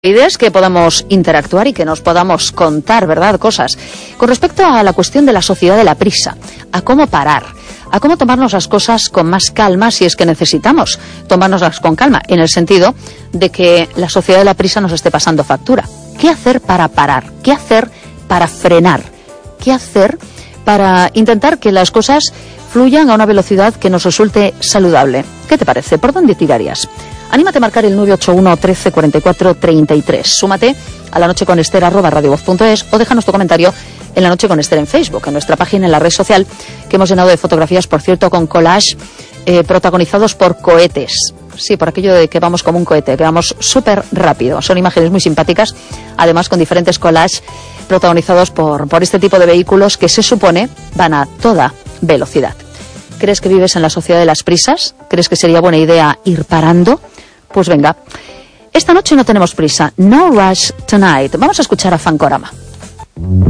Ideas que podamos interactuar y que nos podamos contar, ¿verdad?, cosas. Con respecto a la cuestión de la sociedad de la prisa, a cómo parar, a cómo tomarnos las cosas con más calma si es que necesitamos tomárnoslas con calma, en el sentido de que la sociedad de la prisa nos esté pasando factura. ¿Qué hacer para parar? ¿Qué hacer para frenar? ¿Qué hacer para intentar que las cosas fluyan a una velocidad que nos resulte saludable? ¿Qué te parece? ¿Por dónde tirarías? Anímate a marcar el 981 13 44 33. Súmate a La Noche con Esther @radiovoz.es o déjanos tu comentario en La Noche con Esther en Facebook, en nuestra página, en la red social, que hemos llenado de fotografías, por cierto, con collage protagonizados por cohetes. Sí, por aquello de que vamos como un cohete, que vamos súper rápido. Son imágenes muy simpáticas, además con diferentes collages protagonizados por este tipo de vehículos que se supone van a toda velocidad. ¿Crees que vives en la sociedad de las prisas? ¿Crees que sería buena idea ir parando? Pues venga, esta noche no tenemos prisa. No rush tonight. Vamos a escuchar a Fancorama.